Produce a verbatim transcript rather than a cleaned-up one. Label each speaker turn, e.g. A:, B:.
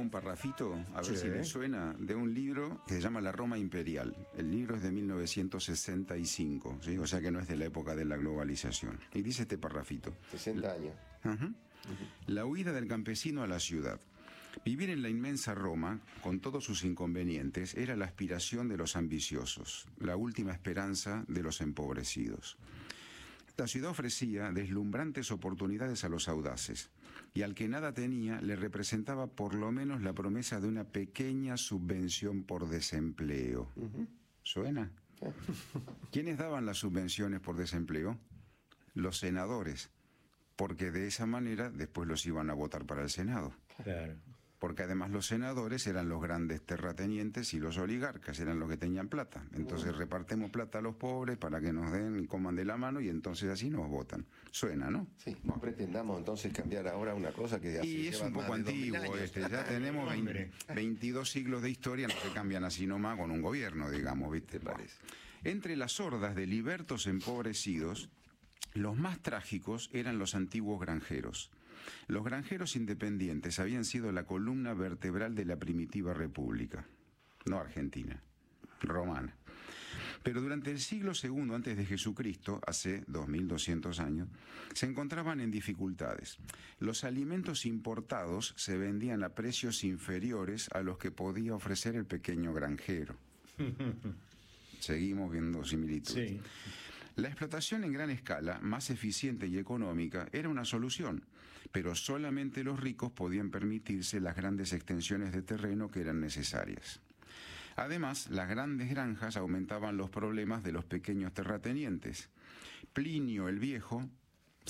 A: un parrafito, a ver
B: Sí.
A: si le suena, de un libro que se llama La Roma Imperial. El libro es de mil novecientos sesenta y cinco, ¿sí? O sea que no es de la época de la globalización. Y dice este parrafito.
C: sesenta años.
A: Ajá. La huida del campesino a la ciudad. Vivir en la inmensa Roma, con todos sus inconvenientes, era la aspiración de los ambiciosos, la última esperanza de los empobrecidos. La ciudad ofrecía deslumbrantes oportunidades a los audaces, y al que nada tenía le representaba por lo menos la promesa de una pequeña subvención por desempleo.
C: Uh-huh.
A: ¿Suena? ¿Quiénes daban las subvenciones por desempleo? Los senadores, porque de esa manera después los iban a votar para el Senado.
B: Claro.
A: Porque además los senadores eran los grandes terratenientes y los oligarcas eran los que tenían plata. Entonces repartemos plata a los pobres para que nos den y coman de la mano y entonces así nos votan. Suena, ¿no?
C: Sí, no pretendamos entonces cambiar ahora una cosa que hace
A: Y es
C: lleva
A: un poco
C: más de dos mil
A: antiguo
C: años.
A: este, ya tenemos veinte, veintidós siglos de historia, no se cambian así nomás con un gobierno, digamos, ¿viste?
C: Parece.
A: Entre las hordas de libertos empobrecidos, los más trágicos eran los antiguos granjeros. Los granjeros independientes habían sido la columna vertebral de la primitiva república, no argentina, romana. Pero durante el siglo segundo antes de Jesucristo, hace dos mil doscientos años, se encontraban en dificultades. Los alimentos importados se vendían a precios inferiores a los que podía ofrecer el pequeño granjero. Seguimos viendo similitudes.
B: Sí.
A: La explotación en gran escala, más eficiente y económica, era una solución, pero solamente los ricos podían permitirse las grandes extensiones de terreno que eran necesarias. Además, las grandes granjas aumentaban los problemas de los pequeños terratenientes. Plinio el Viejo